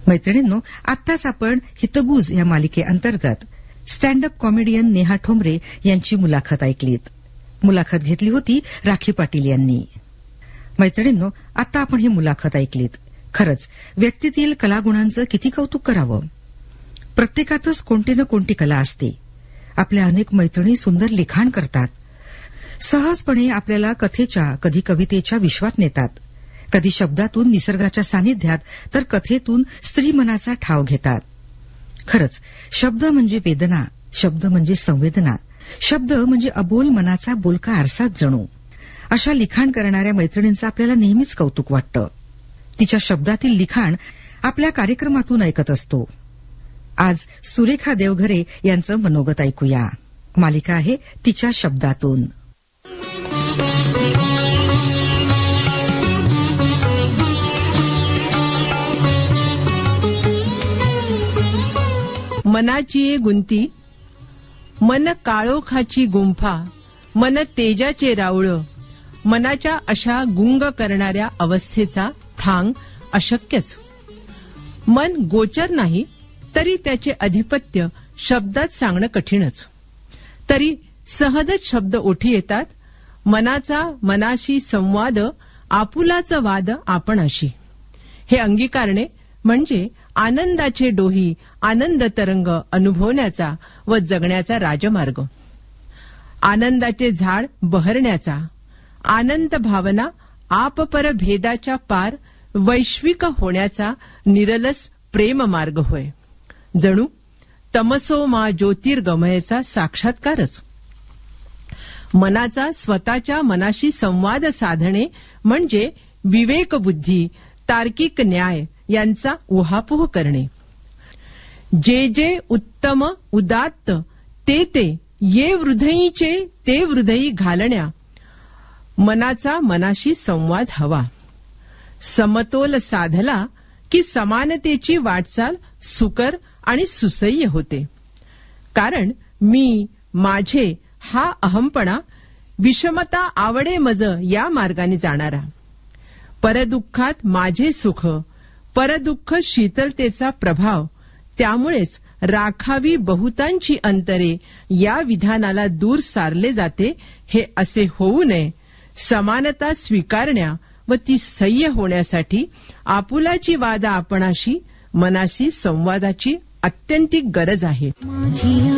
मैत्रिणींनो, आत्ताच आपण हितगुज या मालिकेअंतर्गत stand up comedian Neha Thombare यांची मुलाखत ऐकलीत. मुलाखत घेतली होती राखी पाटील यांनी. मैत्रिणींनो, आता आपण ही मुलाखत ऐकलीत. खरंच व्यक्तीतील कलागुणांचं किती कौतुक करावं. प्रत्येकातच कोणती ना कोणती कला असते. आपल्या अनेक मैत्रिणी सुंदर लिखाण करतात. सहजपणे आपल्याला कथेच्या, कधी कवितेच्या विश्वात नेतात. कधी शब्दातून निसर्गाच्या सानिध्यात, तर कथेतून स्त्री मनाचा ठाव घेतात. खरंच शब्द म्हणजे वेदना, शब्द म्हणजे संवेदना, शब्द म्हणजे अबोल मनाचा बोलका आरसाच जणू. अशा लिखाण करणाऱ्या मैत्रिणींचं आपल्याला नेहमीच कौतुक वाटतं. तिच्या शब्दातील लिखाण आपल्या कार्यक्रमातून ऐकत असतो. आज सुरेखा देवघरे यांचं मनोगत ऐकूया. मालिका आहे तिच्या शब्दातून. मनाची गुंती, मन काळोखाची गुंफा, मन तेजाचे रावळ, मनाच्या अशा गुंग करणाऱ्या अवस्थेचा थांग अशक्यच. मन गोचर नाही तरी त्याचे अधिपत्य शब्दात सांगणं कठीणच. तरी सहजच शब्द ओठी येतात. मनाचा मनाशी संवाद, आपुलाचा वाद आपणाशी, हे अंगीकारणे म्हणजे आनंदाचे डोही, आनंद तरंग अनुभवण्याचा व जगण्याचा राजमार्ग. आनंदाचे झाड बहरण्याचा, आनंद भावना आपपर भेदाच्या पार वैश्विक होण्याचा निरलस प्रेम मार्ग होय. जणू तमसो मा ज्योतिर्गमयचा साक्षात्कारच. मनाचा स्वतःच्या मनाशी संवाद साधणे म्हणजे विवेकबुद्धी, तार्किक न्याय यांचा उहापोह करणे. जे जे उत्तम उदात्त ते ते ये हृदयीचे ते हृदयी घालण्या, मनाचा मनाशी संवाद हवा. समतोल साधला की समानतेची वाटचाल सुकर आणि सुसह्य होते. कारण मी, माझे हा अहमपणा विषमता आवडे मज या मार्गाने जाणारा. परदुःखात माझे सुख, परदुःख शीतलतेचा प्रभाव, त्यामुळेच राखावी बहुतांची अंतरे या विधानाला दूर सारले जाते. हे असे होऊ नये. समानता स्वीकारण्या व ती सह्य होण्यासाठी आपुलाची वादा आपणाशी, मनाशी संवादाची अत्यंतिक गरज आहे.